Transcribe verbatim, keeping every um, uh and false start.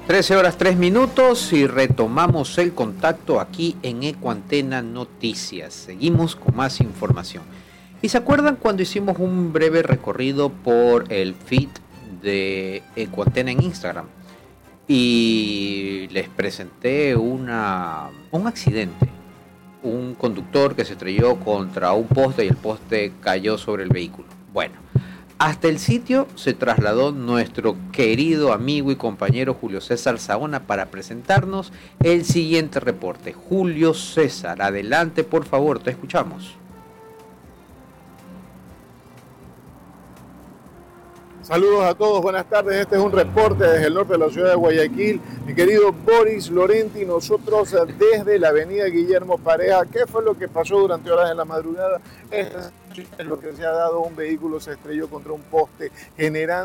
trece horas tres minutos y retomamos el contacto aquí en Ecuantena Noticias. Seguimos con más información. ¿Y se acuerdan cuando hicimos un breve recorrido por el feed de Ecuantena en Instagram? Y les presenté una, un accidente. Un conductor que se estrelló contra un poste y el poste cayó sobre el vehículo. Bueno, hasta el sitio se trasladó nuestro querido amigo y compañero Julio César Saona para presentarnos el siguiente reporte. Julio César, adelante por favor, te escuchamos. Saludos a todos, buenas tardes. Este es un reporte desde el norte de la ciudad de Guayaquil. Mi querido Boris Lorenti, nosotros desde la avenida Guillermo Pareja. ¿Qué fue lo que pasó durante horas de la madrugada? Es lo que se ha dado, un vehículo se estrelló contra un poste generando